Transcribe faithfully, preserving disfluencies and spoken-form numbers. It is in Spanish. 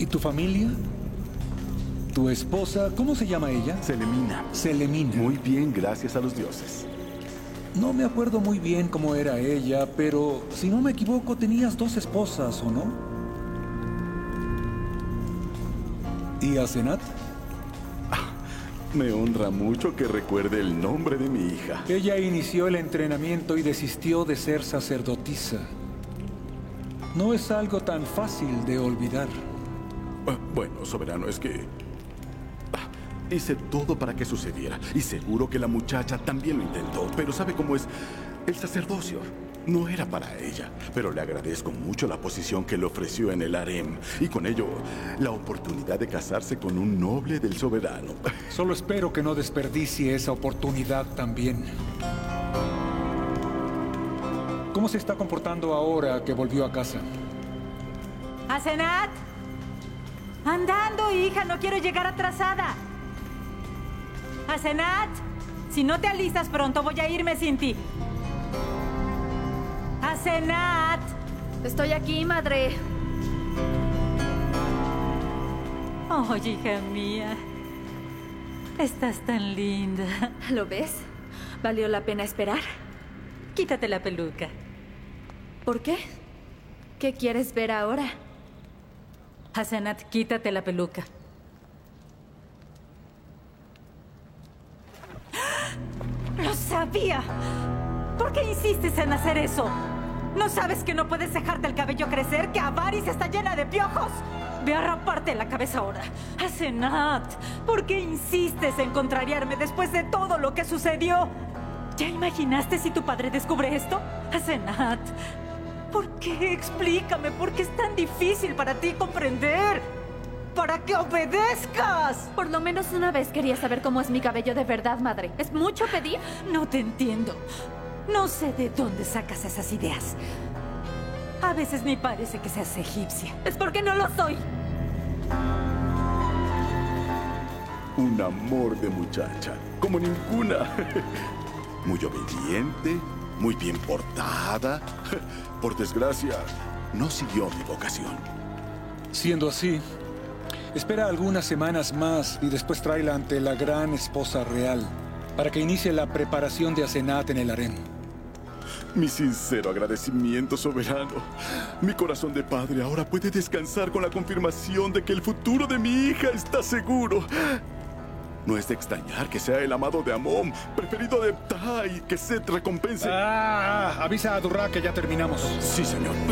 ¿Y tu familia? ¿Tu esposa? ¿Cómo se llama ella? Selemina. Selemina. Muy bien, gracias a los dioses. No me acuerdo muy bien cómo era ella, pero si no me equivoco tenías dos esposas, ¿o no? ¿Y Asenat? Me honra mucho que recuerde el nombre de mi hija. Ella inició el entrenamiento y desistió de ser sacerdotisa. No es algo tan fácil de olvidar. Ah, bueno, soberano, es que... ah, hice todo para que sucediera. Y seguro que la muchacha también lo intentó. Pero ¿sabe cómo es? El sacerdocio no era para ella. Pero le agradezco mucho la posición que le ofreció en el harem. Y con ello, la oportunidad de casarse con un noble del soberano. Solo espero que no desperdicie esa oportunidad también. ¿Cómo se está comportando ahora que volvió a casa? ¡Asenat! Andando, hija, no quiero llegar atrasada. Asenat, si no te alistas pronto voy a irme sin ti. Asenat. Estoy aquí, madre. Oh, hija mía. Estás tan linda. ¿Lo ves? ¿Valió la pena esperar? Quítate la peluca. ¿Por qué? ¿Qué quieres ver ahora? Asenat, quítate la peluca. ¡Lo sabía! ¿Por qué insistes en hacer eso? ¿No sabes que no puedes dejarte el cabello crecer? ¿Que Avaris está llena de piojos? Ve a raparte la cabeza ahora. Asenat, ¿por qué insistes en contrariarme después de todo lo que sucedió? ¿Ya imaginaste si tu padre descubre esto? Asenat, ¿por qué? Explícame, ¿por qué es tan difícil para ti comprender? ¡Para que obedezcas! Por lo menos una vez quería saber cómo es mi cabello de verdad, madre. ¿Es mucho pedir? No te entiendo. No sé de dónde sacas esas ideas. A veces me parece que seas egipcia. Es porque no lo soy. Un amor de muchacha, como ninguna. Muy obediente, muy bien portada. Por desgracia, no siguió mi vocación. Siendo así, espera algunas semanas más y después tráela ante la gran esposa real para que inicie la preparación de Asenat en el harem. Mi sincero agradecimiento, soberano. Mi corazón de padre ahora puede descansar con la confirmación de que el futuro de mi hija está seguro. No es de extrañar que sea el amado de Amon, preferido de Ptah, y que Set recompense. Ah, avisa a Durra que ya terminamos. Sí, señor.